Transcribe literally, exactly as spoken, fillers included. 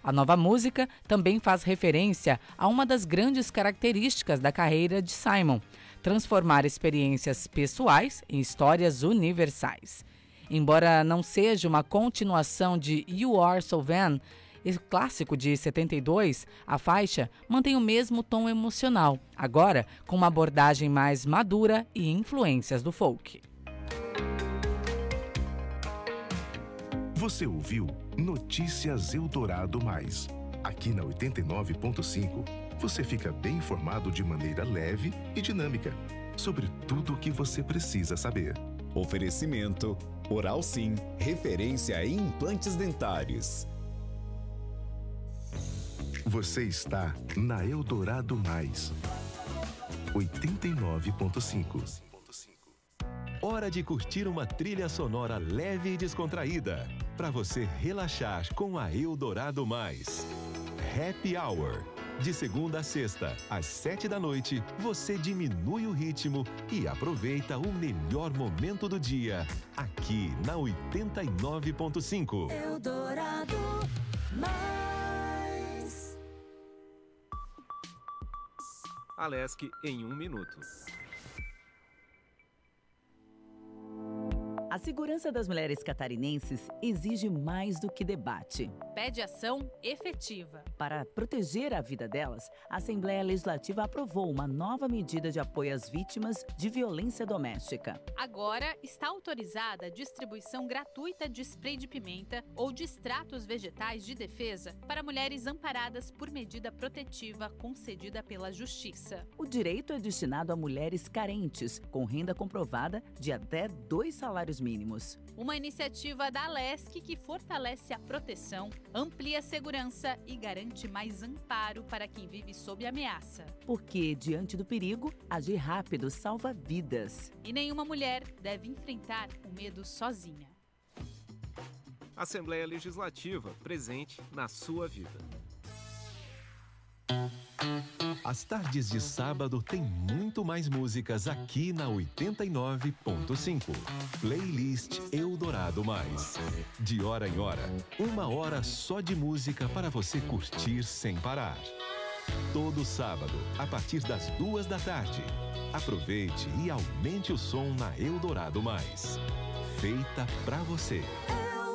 A nova música também faz referência a uma das grandes características da carreira de Simon: transformar experiências pessoais em histórias universais. Embora não seja uma continuação de You Are So Vain, clássico de setenta e dois, a faixa mantém o mesmo tom emocional, agora com uma abordagem mais madura e influências do folk. Você ouviu Notícias Eldorado Mais. Aqui na oitenta e nove ponto cinco, você fica bem informado de maneira leve e dinâmica sobre tudo o que você precisa saber. Oferecimento Oral Sim, referência em implantes dentários. Você está na Eldorado Mais, oitenta e nove ponto cinco. Hora de curtir uma trilha sonora leve e descontraída, para você relaxar com a Eldorado Mais. Happy Hour. De segunda a sexta, às sete da noite, você diminui o ritmo e aproveita o melhor momento do dia, aqui na oitenta e nove ponto cinco. Eldorado Mais. Alesc em um minuto. A segurança das mulheres catarinenses exige mais do que debate. Pede ação efetiva. Para proteger a vida delas, a Assembleia Legislativa aprovou uma nova medida de apoio às vítimas de violência doméstica. Agora está autorizada a distribuição gratuita de spray de pimenta ou de extratos vegetais de defesa para mulheres amparadas por medida protetiva concedida pela Justiça. O direito é destinado a mulheres carentes, com renda comprovada de até dois salários mínimos. Uma iniciativa da Alesc que fortalece a proteção, amplia a segurança e garante mais amparo para quem vive sob ameaça. Porque, diante do perigo, agir rápido salva vidas. E nenhuma mulher deve enfrentar o medo sozinha. Assembleia Legislativa, presente na sua vida. As tardes de sábado tem muito mais músicas aqui na oitenta e nove ponto cinco. Playlist Eldorado Mais. De hora em hora, uma hora só de música para você curtir sem parar. Todo sábado, a partir das duas da tarde. Aproveite e aumente o som na Eldorado Mais. Feita pra você.